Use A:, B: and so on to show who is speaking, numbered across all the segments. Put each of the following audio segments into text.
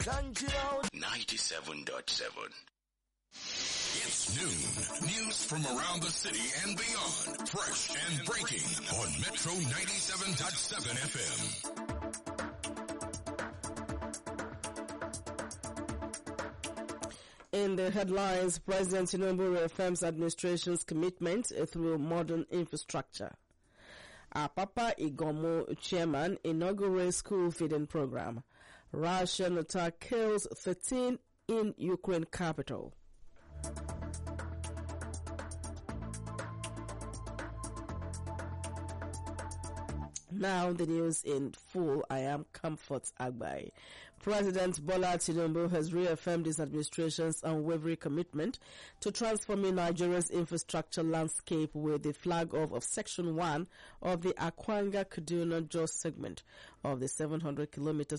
A: 97.7. It's noon. News from around the city and beyond. Fresh and breaking on Metro 97.7 FM.
B: In the headlines, President Tinubu reaffirms administration's commitment through modern infrastructure. Apapa Igomo chairman inaugurates school feeding program. Russian attack kills 13 in Ukraine capital. Now the news in full. I am Comfort Agbai. President Bola Tinubu has reaffirmed his administration's unwavering commitment to transforming Nigeria's infrastructure landscape with the flag off of Section 1 of the Akwanga-Kaduna-Jos segment of the 700 kilometers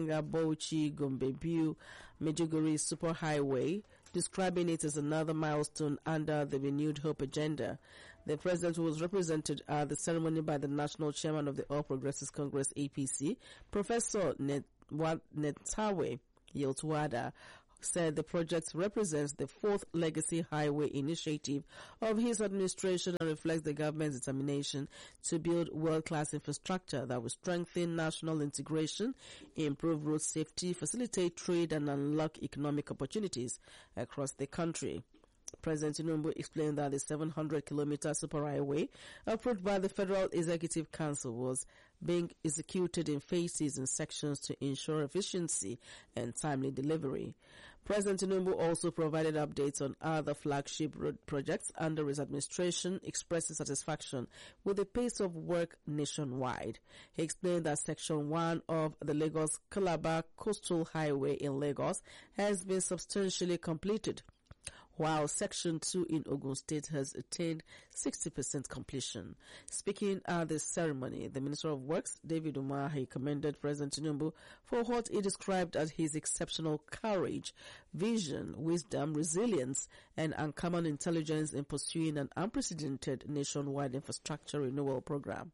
B: Akwanga-Bauchi-Gombe-Biu-Maiduguri Superhighway, describing it as another milestone under the Renewed Hope agenda. The president was represented at the ceremony by the national chairman of the All Progressives Congress APC, Professor Netawe Yeltuada, said the project represents the fourth legacy highway initiative of his administration and reflects the government's determination to build world-class infrastructure that will strengthen national integration, improve road safety, facilitate trade, and unlock economic opportunities across the country. President Tinubu explained that the 700-kilometer superhighway approved by the Federal Executive Council was being executed in phases and sections to ensure efficiency and timely delivery. President Tinubu also provided updates on other flagship road projects under his administration, expressing satisfaction with the pace of work nationwide. He explained that Section 1 of the Lagos-Calabar Coastal Highway in Lagos has been substantially completed, while Section 2 in Ogun State has attained 60% completion. Speaking at the ceremony, the Minister of Works, David Umahi, commended President Tinubu for what he described as his exceptional courage, vision, wisdom, resilience, and uncommon intelligence in pursuing an unprecedented nationwide infrastructure renewal program.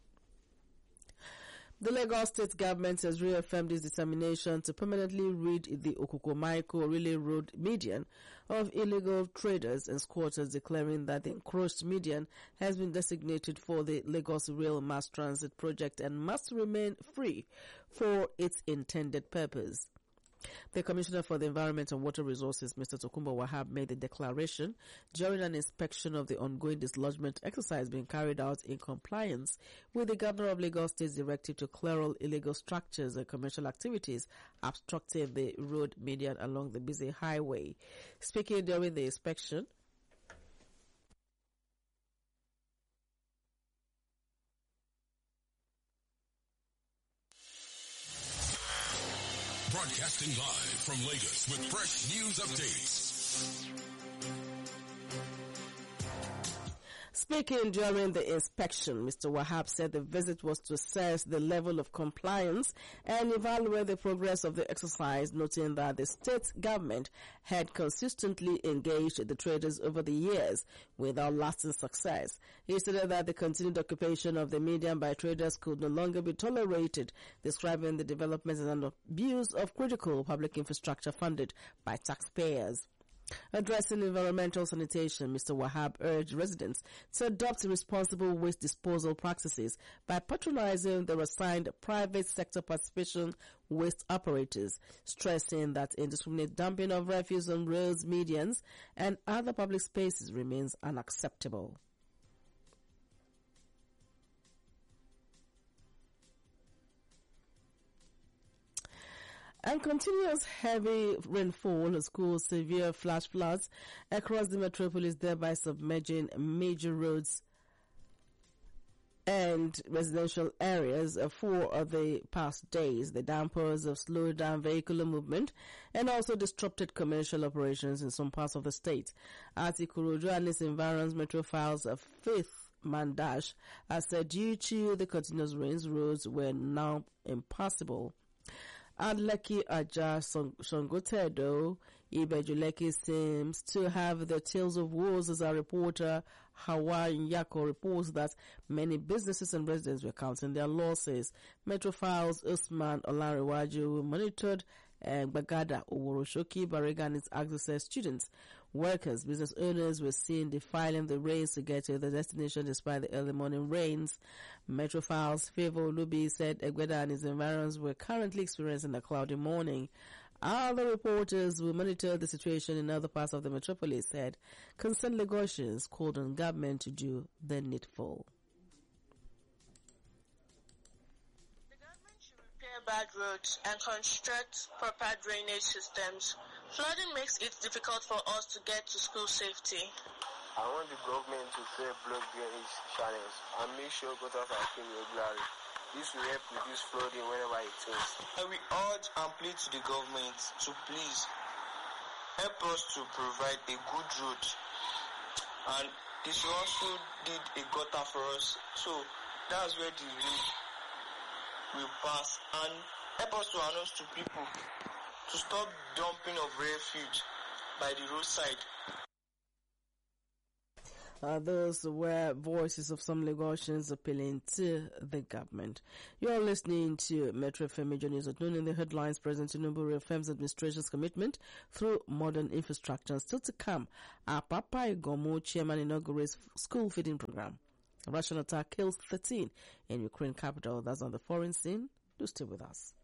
B: The Lagos State government has reaffirmed its determination to permanently rid the Okuko-Maiko-Orile Road median of illegal traders and squatters, declaring that the encroached median has been designated for the Lagos Rail Mass Transit project and must remain free for its intended purpose. The Commissioner for the Environment and Water Resources, Mr. Tokumbo Wahab, made the declaration during an inspection of the ongoing dislodgement exercise being carried out in compliance with the Governor of Lagos State's directive to clear all illegal structures and commercial activities obstructing the road median along the busy highway. Speaking during the inspection,
A: Broadcasting live from Lagos with fresh news updates.
B: Speaking during the inspection, Mr. Wahab said the visit was to assess the level of compliance and evaluate the progress of the exercise, noting that the state government had consistently engaged the traders over the years without lasting success. He stated that the continued occupation of the median by traders could no longer be tolerated, describing the development as an abuse of critical public infrastructure funded by taxpayers. Addressing environmental sanitation, Mr. Wahab urged residents to adopt responsible waste disposal practices by patronizing the assigned private sector participation waste operators, stressing that indiscriminate dumping of refuse on roads, medians, and other public spaces remains unacceptable. And continuous heavy rainfall has caused severe flash floods across the metropolis, thereby submerging major roads and residential areas for the past days. The downpours have slowed down vehicular movement and also disrupted commercial operations in some parts of the state. At Ikorodu and its environs, Metro files a fifth man dash as said due to the continuous rains, roads were now impassable. At Lekki Aja Songotedo, Ibejuleki seems to have the tales of woes as our reporter Hawa Nyako reports that many businesses and residents were counting their losses. Metro Files Usman Olariwaju monitored Bagada, Oworoshoki, Bariga and its access students, workers, business owners were seen defiling the rains to get to the destination despite the early morning rains. Metrofiles Favor Lubi said Egbeda and his environs were currently experiencing a cloudy morning. Other reporters who monitor the situation in other parts of the metropolis said concerned Lagosians called on government to do the needful.
C: Bad roads and construct proper drainage systems. Flooding makes it difficult for us to get to school safely.
D: I want the government to create block drainage channels and make sure gutters are clean regularly. This will help reduce flooding whenever it is.
E: And we urge and plead to the government to please help us to provide a good road. And they should also did a gutter for us. So that's where the road will pass, and help us to announce to people to stop dumping of refuge by the roadside.
B: Those were voices of some Lagosians appealing to the government. You're listening to Metro FM Major News at noon. In the headlines, President Tinubu reaffirms administration's commitment through modern infrastructure. Still to come, Papa Igomo chairman inaugurates school feeding program. A Russian attack kills 13 in Ukraine capital. That's on the foreign scene. Do stay with us.